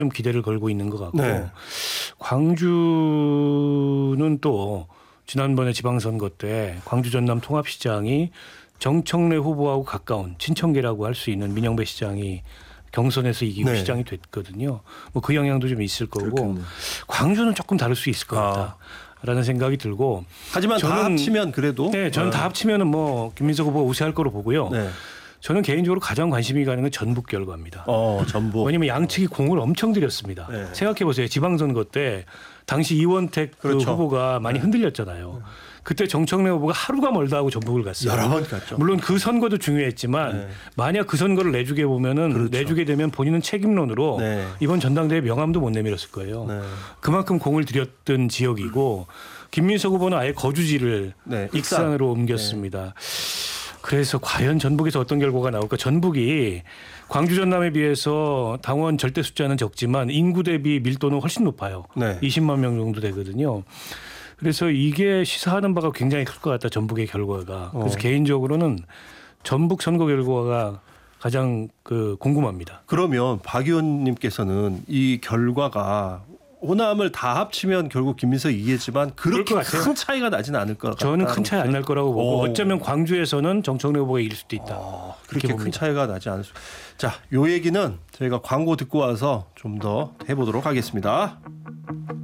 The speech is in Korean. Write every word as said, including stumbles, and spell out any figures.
좀 기대를 걸고 있는 것 같고 네. 광주는 또 지난번에 지방선거 때 광주 전남 통합시장이 정청래 후보하고 가까운 친청계라고 할 수 있는 민영배 시장이 경선에서 이기고 네. 시장이 됐거든요. 뭐 그 영향도 좀 있을 거고 그렇겠네. 광주는 조금 다를 수 있을 것 아. 같다라는 생각이 들고. 하지만 다 저는- 합치면 그래도 네, 저는 어. 다 합치면은 뭐 김민석 후보가 우세할 거로 보고요. 네. 저는 개인적으로 가장 관심이 가는 건 전북 결과입니다. 어, 전북. 왜냐하면 양측이 공을 엄청 들였습니다. 네. 생각해 보세요. 지방선거 때 당시 이원택 그 그렇죠. 후보가 많이 흔들렸잖아요. 그때 정청래 후보가 하루가 멀다 하고 전북을 갔어요. 여러 번 갔죠. 물론 그 선거도 중요했지만 네. 만약 그 선거를 내주게 보면은 그렇죠. 내주게 되면 본인은 책임론으로 네. 이번 전당대회 명함도 못 내밀었을 거예요. 네. 그만큼 공을 들였던 지역이고 김민석 후보는 아예 거주지를 네, 익산. 익산으로 옮겼습니다. 그래서 과연 전북에서 어떤 결과가 나올까? 전북이 광주 전남에 비해서 당원 절대 숫자는 적지만 인구 대비 밀도는 훨씬 높아요. 네. 이십만 명 정도 되거든요. 그래서 이게 시사하는 바가 굉장히 클 것 같다. 전북의 결과가. 그래서 어. 개인적으로는 전북 선거 결과가 가장 그 궁금합니다. 그러면 박 의원님께서는 이 결과가 호남을 다 합치면 결국 김민석이 이기겠지만 그렇게 그럴 것 같아요. 큰 차이가 나지는 않을 것 같다. 저는 큰 차이 안 날 거라고 보고 오. 어쩌면 광주에서는 정청래 후보가 이길 수도 있다. 어, 그렇게 그렇게 큰 봅니다. 차이가 나지 않을 수. 자, 요 얘기는 저희가 광고 듣고 와서 좀 더 해보도록 하겠습니다.